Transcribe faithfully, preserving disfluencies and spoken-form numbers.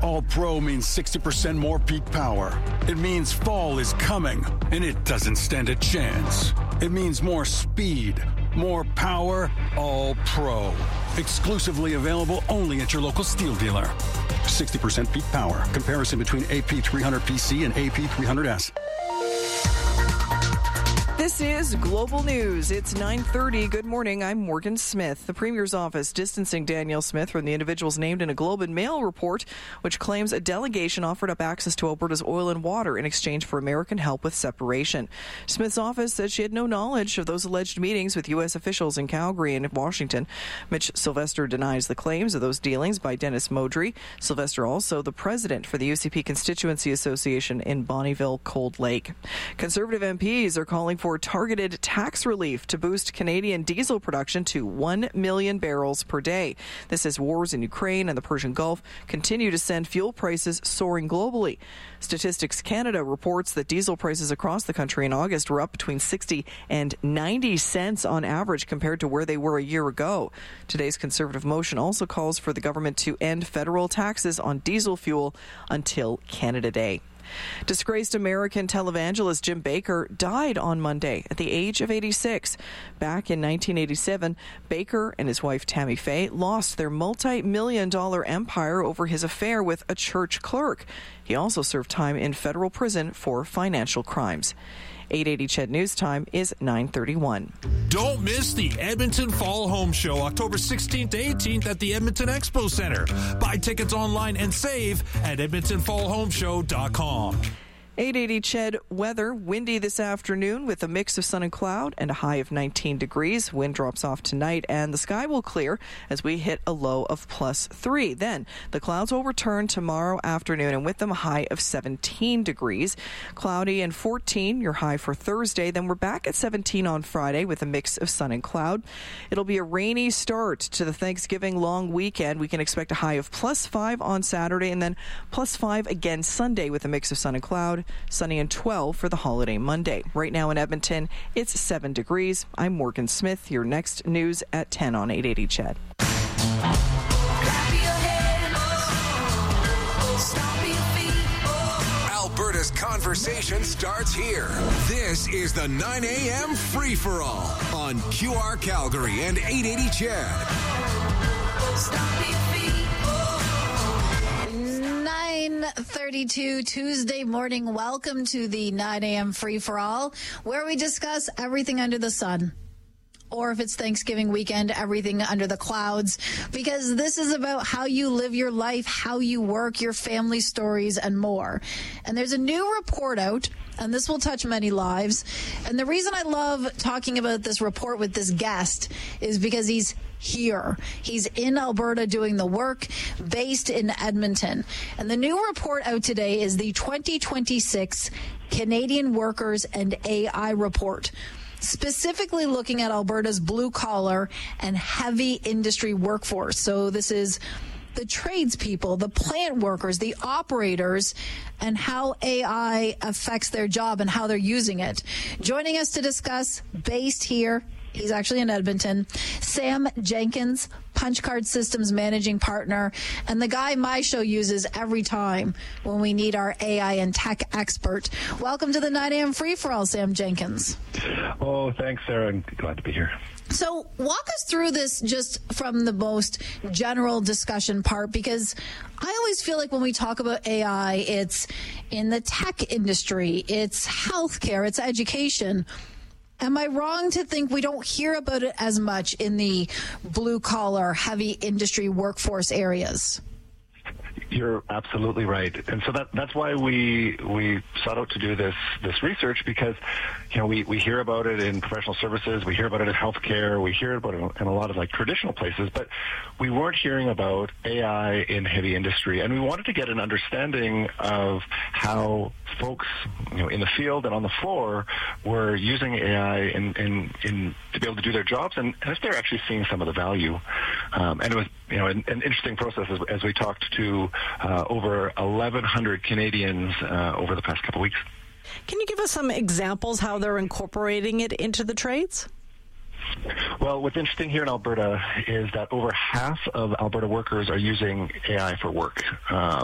All Pro means sixty percent more peak power. It means fall is coming, and it doesn't stand a chance. It means more speed, more power, All Pro. Exclusively available only at your local Steel dealer. sixty percent peak power. Comparison between A P three hundred P C and A P three hundred S. This is Global News. It's nine thirty. Good morning. I'm Morgan Smith. The Premier's office distancing Danielle Smith from the individuals named in a Globe and Mail report, which claims a delegation offered up access to Alberta's oil and water in exchange for American help with separation. Smith's office said she had no knowledge of those alleged meetings with U S officials in Calgary and Washington. Mitch Sylvester denies the claims of those dealings by Dennis Modry. Sylvester also the president for the U C P Constituency Association in Bonnyville, Cold Lake. Conservative M Ps are calling for targeted tax relief to boost Canadian diesel production to one million barrels per day. This as wars in Ukraine and the Persian Gulf continue to send fuel prices soaring globally. Statistics Canada reports that diesel prices across the country in August were up between sixty and ninety cents on average compared to where they were a year ago. Today's Conservative motion also calls for the government to end federal taxes on diesel fuel until Canada Day. Disgraced American televangelist Jim Bakker died on Monday at the age of eighty-six. Back in nineteen eighty-seven, Bakker and his wife Tammy Faye lost their multi-million dollar empire over his affair with a church clerk. He also served time in federal prison for financial crimes. eight eighty C H E D News Time is nine thirty-one. Don't miss the Edmonton Fall Home Show, October sixteenth to eighteenth at the Edmonton Expo Center. Buy tickets online and save at edmonton fall home show dot com. eight eighty C H E D weather, windy this afternoon with a mix of sun and cloud and a high of nineteen degrees. Wind drops off tonight and the sky will clear as we hit a low of plus three. Then the clouds will return tomorrow afternoon and with them a high of seventeen degrees. Cloudy and fourteen, your high for Thursday. Then we're back at seventeen on Friday with a mix of sun and cloud. It'll be a rainy start to the Thanksgiving long weekend. We can expect a high of plus five on Saturday and then plus five again Sunday with a mix of sun and cloud. Sunny and twelve for the holiday Monday. Right now in Edmonton, it's seven degrees. I'm Morgan Smith. Your next news at ten on eight eighty C H E D. Alberta's conversation starts here. This is the nine a.m. free-for-all on Q R Calgary and eight eighty C H E D. nine thirty-two Tuesday morning. Welcome to the nine a.m. free-for-all, where we discuss everything under the sun. Or if it's Thanksgiving weekend, everything under the clouds. Because this is about how you live your life, how you work, your family stories, and more. And there's a new report out, and this will touch many lives. And the reason I love talking about this report with this guest is because he's here. He's in Alberta doing the work, based in Edmonton. And the new report out today is the twenty twenty-six Canadian Workers and A I Report, specifically looking at Alberta's blue-collar and heavy industry workforce. So this is the tradespeople, the plant workers, the operators, and how A I affects their job and how they're using it. Joining us to discuss, based here, he's actually in Edmonton, Sam Jenkins, Punch Card Systems Managing Partner, and the guy my show uses every time when we need our A I and tech expert. Welcome to the nine a.m. free-for-all, Sam Jenkins. Oh, thanks, Sarah. I'm glad to be here. So walk us through this just from the most general discussion part, because I always feel like when we talk about A I, it's in the tech industry, it's healthcare, it's education. Am I wrong to think we don't hear about it as much in the blue-collar, heavy industry workforce areas? You're absolutely right, and so that that's why we we sought out to do this this research, because you know we, we hear about it in professional services, we hear about it in healthcare, we hear about it in a lot of like traditional places, but we weren't hearing about A I in heavy industry, and we wanted to get an understanding of how folks you know in the field and on the floor were using A I in in, in to be able to do their jobs, and, and if they're actually seeing some of the value. Um, and it was you know an, an interesting process as, as we talked to Uh, over eleven hundred Canadians uh, over the past couple weeks. Can you give us some examples how they're incorporating it into the trades? Well, what's interesting here in Alberta is that over half of Alberta workers are using A I for work. Um,